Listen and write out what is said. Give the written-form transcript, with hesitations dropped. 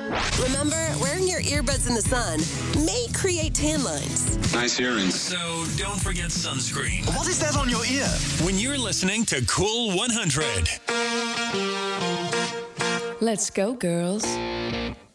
Remember, wearing your earbuds in the sun may create tan lines. Nice earrings. So don't forget sunscreen. What is that on your ear? When you're listening to Cool 100. Let's go, girls.